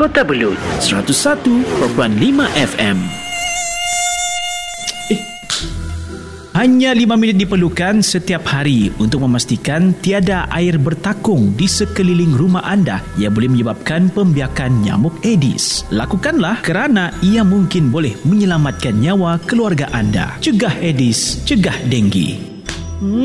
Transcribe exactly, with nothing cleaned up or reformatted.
Kota Belud seratus satu perpuluhan lima F M. Eh, hanya lima minit diperlukan setiap hari untuk memastikan tiada air bertakung di sekeliling rumah anda yang boleh menyebabkan pembiakan nyamuk Aedes. Lakukanlah kerana ia mungkin boleh menyelamatkan nyawa keluarga anda. Cegah Aedes, cegah denggi.